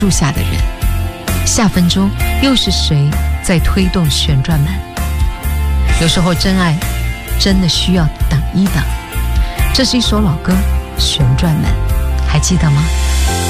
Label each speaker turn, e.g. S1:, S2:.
S1: 住下的人，下分钟又是谁在推动旋转门？有时候真爱真的需要等一等。这是一首老歌《旋转门》，还记得吗？